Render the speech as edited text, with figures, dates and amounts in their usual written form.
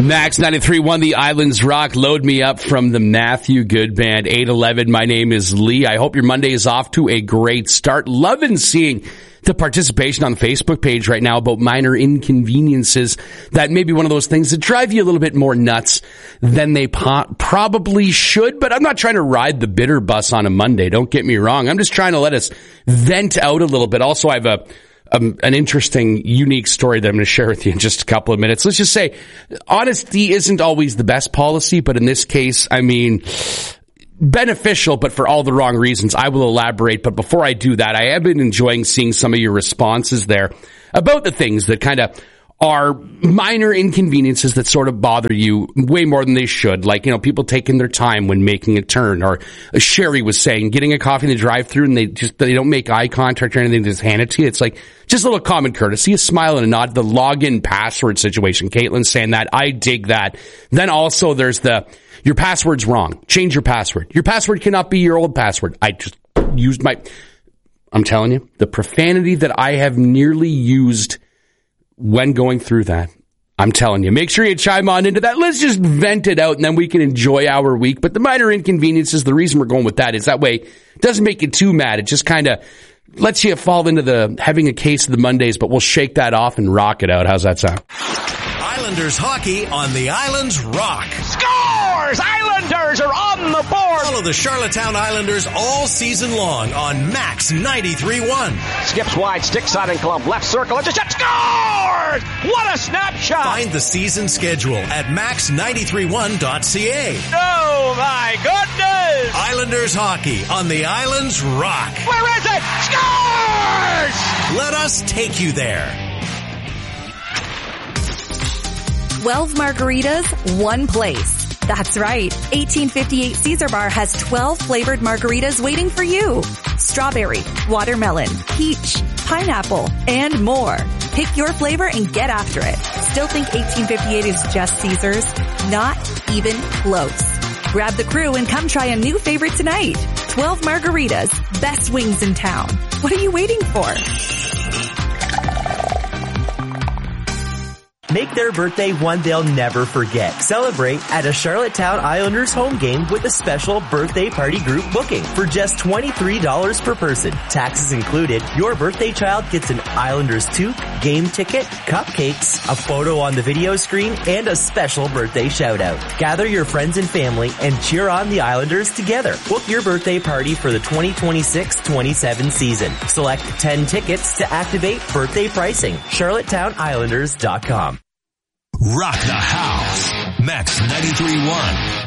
Max 93.1, the Islands Rock. Load me up from the Matthew Good Band, 811. My name is Lee. I hope your Monday is off to a great start. Loving seeing the participation on the Facebook page right now about minor inconveniences that may be one of those things that drive you a little bit more nuts than they probably should. But I'm not trying to ride the bitter bus on a Monday. Don't get me wrong. I'm just trying to let us vent out a little bit. Also, I have an interesting, unique story that I'm going to share with you in just a couple of minutes. Let's just say honesty isn't always the best policy, but in this case, I mean, beneficial, but for all the wrong reasons. I will elaborate. But before I do that, I have been enjoying seeing some of your responses there about the things that kind of are minor inconveniences that sort of bother you way more than they should. Like, people taking their time when making a turn, or Sherry was saying, getting a coffee in the drive-thru and they don't make eye contact or anything, they just hand it to you. It's like just a little common courtesy, a smile and a nod. The login password situation. Caitlin's saying that. I dig that. Then also there's your password's wrong. Change your password. Your password cannot be your old password. I just used I'm telling you, the profanity that I have nearly used when going through that, I'm telling you, make sure you chime on into that. Let's just vent it out and then we can enjoy our week. But the minor inconveniences, the reason we're going with that is that way it doesn't make you too mad. It just kind of lets you fall into having a case of the Mondays, but we'll shake that off and rock it out. How's that sound? Islanders hockey on the Islands Rock. Scores! Islanders are on the board! Follow the Charlottetown Islanders all season long on Max 93.1. Skips wide, stick side and club, left circle, it's a shot, scores! What a snapshot! Find the season schedule at max931.ca. Oh my goodness! Islanders hockey on the Islands Rock. Where is it? Scores! Let us take you there. 12 margaritas, one place. That's right. 1858 Caesar Bar has 12 flavored margaritas waiting for you. Strawberry, watermelon, peach, pineapple, and more. Pick your flavor and get after it. Still think 1858 is just Caesar's? Not even close. Grab the crew and come try a new favorite tonight. 12 margaritas, best wings in town. What are you waiting for? Make their birthday one they'll never forget. Celebrate at a Charlottetown Islanders home game with a special birthday party group booking for just $23 per person. Taxes included. Your birthday child gets an Islanders toque, game ticket, cupcakes, a photo on the video screen, and a special birthday shout out. Gather your friends and family and cheer on the Islanders together. Book your birthday party for the 2026-27 season. Select 10 tickets to activate birthday pricing. CharlottetownIslanders.com. Rock the house. Max 93.1.